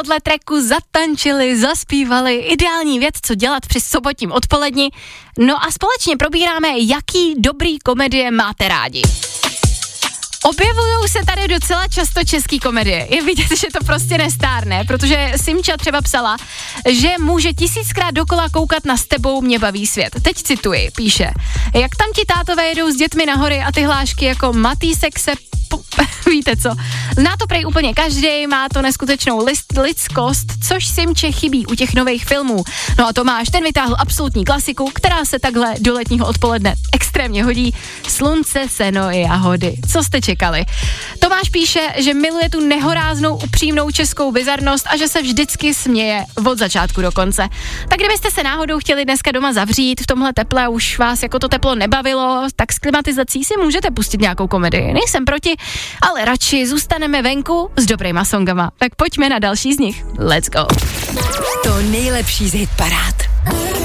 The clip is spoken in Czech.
tohohle tracku zatančili, zaspívali, ideální věc, co dělat při sobotním odpoledni. No a společně probíráme, jaký dobrý komedie máte rádi. Objevujou se tady docela často český komedie. Je vidět, že to prostě nestárne, protože Simča třeba psala, že může 1000krát dokola koukat na S tebou mě baví svět. Teď cituji, píše, jak tam ti tátové jedou s dětmi na hory a ty hlášky jako Matýsek se víte co, zná to prej úplně každý, má to neskutečnou lidskost, což Simče chybí u těch nových filmů. No a Tomáš, ten vytáhl absolutní klasiku, která se takhle do letního odpoledne extrémně hodí. Slunce, seno i jahody. Co jste čekali? Tomáš píše, že miluje tu nehoráznou upřímnou českou bizarnost a že se vždycky směje od začátku do konce. Tak kdybyste se náhodou chtěli dneska doma zavřít v tomhle teple a už vás jako to teplo nebavilo, tak s klimatizací si můžete pustit nějakou komedii. Nejsem proti, ale radši zůstaneme venku s dobrýma songama. Tak pojďme na další z nich. Let's go. To nejlepší z hitparád.